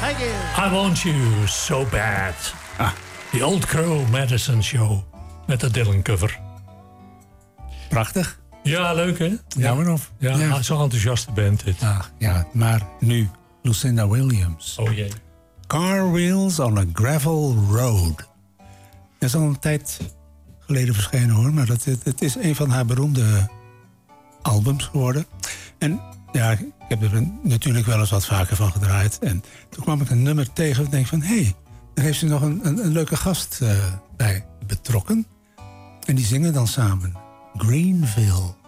Thank you. I Want You So Bad. The Old Crow Medicine Show. Met de Dylan cover. Prachtig. Ja, leuk hè? Jammer of? Ja, zo'n enthousiaste band dit. Ja, maar nu Lucinda Williams. Oh jee. Car Wheels on a Gravel Road. Dat is al een tijd geleden verschenen hoor. Maar het is een van haar beroemde albums geworden. En ja, ik heb er natuurlijk wel eens wat vaker van gedraaid. En toen kwam ik een nummer tegen en denk van... hé, daar heeft ze nog een leuke gast bij betrokken. En die zingen dan samen. Greenville.